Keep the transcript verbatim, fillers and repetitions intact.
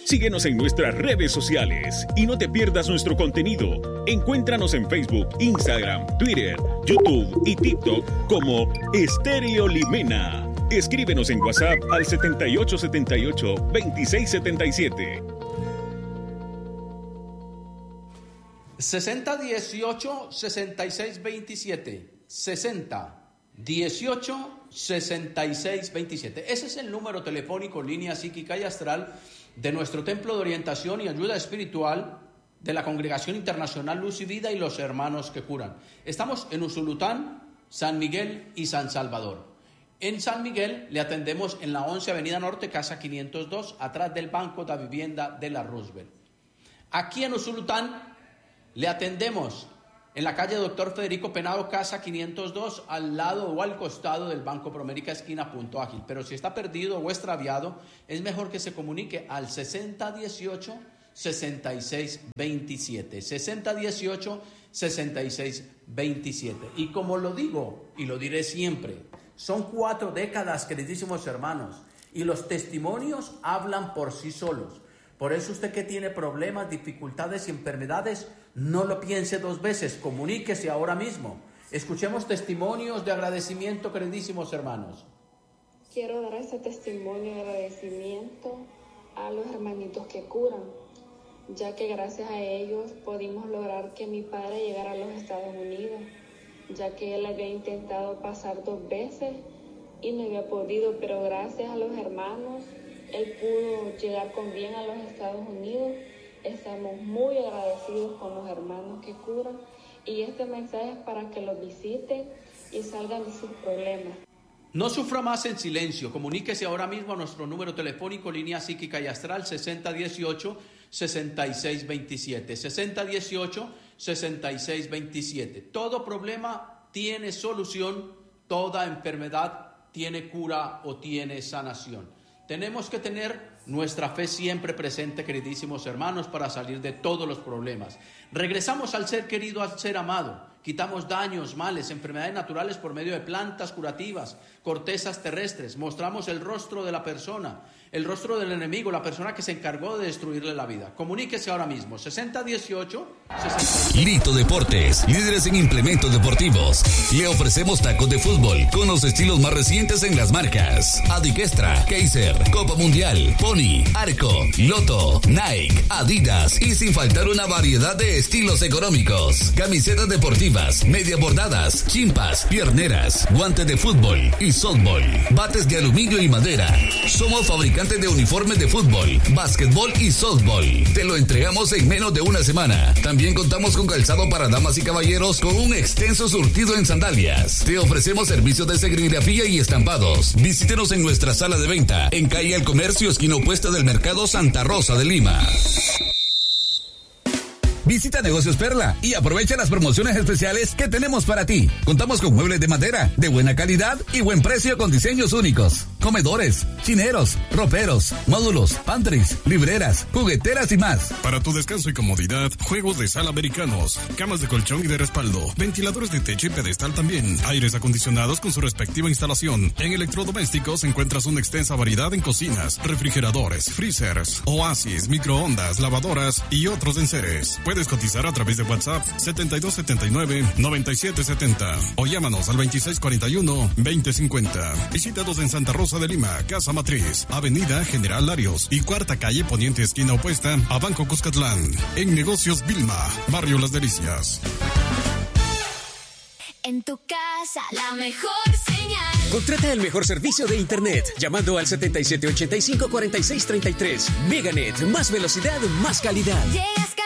Síguenos en nuestras redes sociales y no te pierdas nuestro contenido. Encuéntranos en Facebook, Instagram, Twitter, YouTube y TikTok como Estéreo Limena. Escríbenos en WhatsApp al setenta y ocho setenta y ocho, veintiséis setenta y siete. sesenta dieciocho sesenta y seis veintisiete. sesenta dieciocho sesenta y seis veintisiete. Ese es el número telefónico, línea psíquica y astral de nuestro Templo de Orientación y Ayuda Espiritual de la Congregación Internacional Luz y Vida y los Hermanos que Curan. Estamos en Usulután, San Miguel y San Salvador. En San Miguel le atendemos en la once Avenida Norte, casa quinientos dos, atrás del Banco de Vivienda de la Roosevelt. Aquí en Usulután le atendemos en la calle Doctor Federico Penado, casa quinientos dos, al lado o al costado del Banco Promérica, esquina Punto Ágil. Pero si está perdido o extraviado, es mejor que se comunique al sesenta dieciocho sesenta y seis veintisiete. sesenta dieciocho sesenta y seis veintisiete. Y como lo digo y lo diré siempre, son cuatro décadas, queridísimos hermanos, y los testimonios hablan por sí solos. Por eso usted que tiene problemas, dificultades y enfermedades, no lo piense dos veces, comuníquese ahora mismo. Escuchemos testimonios de agradecimiento, queridísimos hermanos. Quiero dar ese testimonio de agradecimiento a los hermanitos que curan, ya que gracias a ellos pudimos lograr que mi padre llegara a los Estados Unidos, ya que él había intentado pasar dos veces y no había podido, pero gracias a los hermanos, él pudo llegar con bien a los Estados Unidos. Estamos muy agradecidos con los hermanos que curan y este mensaje es para que los visiten y salgan de sus problemas. No sufra más en silencio. Comuníquese ahora mismo a nuestro número telefónico, línea psíquica y astral, sesenta dieciocho sesenta y seis veintisiete. sesenta dieciocho sesenta y seis veintisiete. Todo problema tiene solución, toda enfermedad tiene cura o tiene sanación. Tenemos que tener nuestra fe siempre presente, queridísimos hermanos, para salir de todos los problemas. Regresamos al ser querido, al ser amado. Quitamos daños, males, enfermedades naturales por medio de plantas curativas, cortezas terrestres. Mostramos el rostro de la persona, el rostro del enemigo, la persona que se encargó de destruirle la vida. Comuníquese ahora mismo, sesenta dieciocho sesenta. Lito Deportes, líderes en implementos deportivos. Le ofrecemos tacos de fútbol con los estilos más recientes en las marcas Adikestra, Kaiser, Copa Mundial, Pony, Arco, Loto, Nike, Adidas y sin faltar una variedad de estilos económicos. Camisetas deportivas, medias bordadas, chimpas, pierneras, guantes de fútbol y softball, bates de aluminio y madera. Somos fabricantes de uniformes de fútbol, básquetbol y softball. Te lo entregamos en menos de una semana. También contamos con calzado para damas y caballeros con un extenso surtido en sandalias. Te ofrecemos servicios de serigrafía y estampados. Visítenos en nuestra sala de venta en calle El Comercio, esquina opuesta del Mercado Santa Rosa de Lima. Visita Negocios Perla y aprovecha las promociones especiales que tenemos para ti. Contamos con muebles de madera de buena calidad y buen precio con diseños únicos. Comedores, chineros, roperos, módulos, pantries, libreras, jugueteras y más. Para tu descanso y comodidad, juegos de sala americanos, camas de colchón y de respaldo, ventiladores de techo y pedestal también, aires acondicionados con su respectiva instalación. En electrodomésticos encuentras una extensa variedad en cocinas, refrigeradores, freezers, oasis, microondas, lavadoras y otros enseres. Puedes cotizar a través de WhatsApp setenta y dos setenta y nueve noventa y siete setenta o llámanos al veintiséis cuarenta y uno veinte cincuenta. Visítanos en Santa Rosa de Lima, Casa Matriz, Avenida General Larios y Cuarta Calle Poniente, esquina opuesta a Banco Cuscatlán. En Negocios Vilma, Barrio Las Delicias. En tu casa, la mejor señal. Contrata el mejor servicio de internet llamando al setenta y siete ochenta y cinco cuarenta y seis treinta y tres. Meganet, más velocidad, más calidad. Llegas